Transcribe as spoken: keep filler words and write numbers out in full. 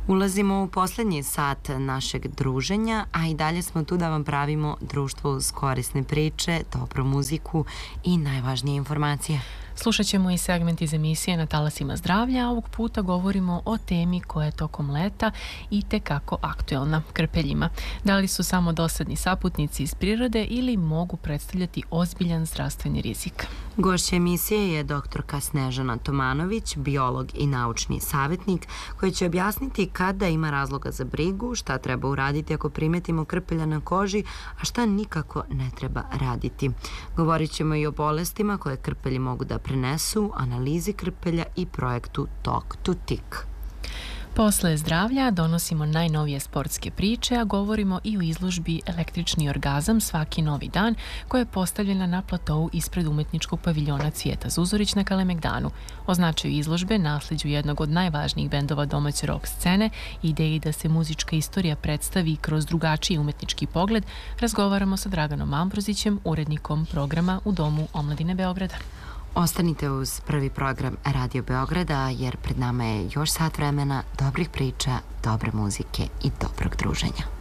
Ulazimo u posljednji sat našeg druženja, a i dalje smo tu da vam pravimo društvo uz korisne priče, dobru muziku i najvažnije informacije. Slušat ćemo i segment iz emisije Na talasima zdravlja, a ovog puta govorimo o temi koja je tokom leta i tekako aktuelna, krpeljima. Da li su samo dosadni saputnici iz prirode ili mogu predstavljati ozbiljan zdravstveni rizik? Gošća emisije je doktorka Snežana Tomanović, biolog i naučni savjetnik, koji će objasniti kada ima razloga za brigu, šta treba uraditi ako primetimo krpelja na koži, a šta nikako ne treba raditi. Govorit ćemo i o bolestima koje krpelji mogu da prenesu, analizi krpelja i projektu Talk to Tick. Posle zdravlja donosimo najnovije sportske priče, a govorimo i o izložbi Električni orgazam svaki novi dan, koja je postavljena na platovu ispred umetničkog paviljona Cvijeta Zuzorić na Kalemegdanu. O značaju izložbe, nasleđu jednog od najvažnijih bendova domaće rock scene, ideji da se muzička istorija predstavi kroz drugačiji umetnički pogled, razgovaramo sa Draganom Ambrozićem, urednikom programa u Domu omladine Beograda. Ostanite uz prvi program Radio Beograda, jer pred nama je još sat vremena dobrih priča, dobre muzike i dobrog druženja.